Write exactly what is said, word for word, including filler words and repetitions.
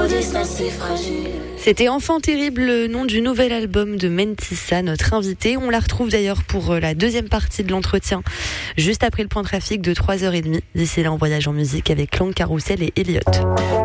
destin c'est fragile. C'était Enfant Terrible, le nom du nouvel album de Mentissa, notre invité. On la retrouve d'ailleurs pour la deuxième partie de l'entretien, juste après le point trafic de trois heures trente. D'ici là, on voyage en musique avec Langue Carousel et Elliott.